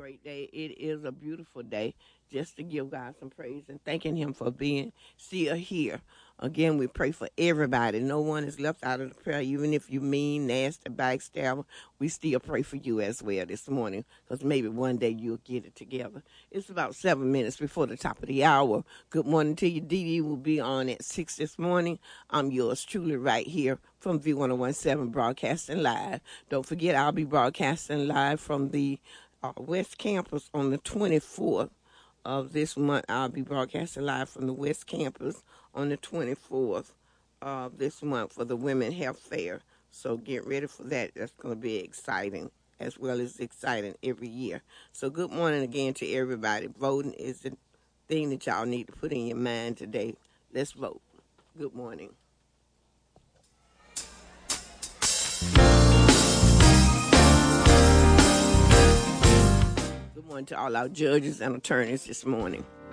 great day. It is a beautiful day just to give God some praise and thanking Him for being still here. Again, we pray for everybody. No one is left out of the prayer, even if you mean, nasty, backstabber. We still pray for you as well this morning because maybe one day you'll get it together. It's about 7 minutes before the top of the hour. Good morning to you. Dee Dee will be on at 6 this morning. I'm yours truly right here from V1017 Broadcasting Live. Don't forget, I'll be broadcasting live from the West Campus on the 24th of this month. I'll be broadcasting live from the West Campus on the 24th of this month for the Women Health Fair. So get ready for that. That's going to be exciting, as well as exciting every year. So good morning again to everybody. Voting is the thing that y'all need to put in your mind today. Let's vote. Good morning. Good morning to all our judges and attorneys this morning.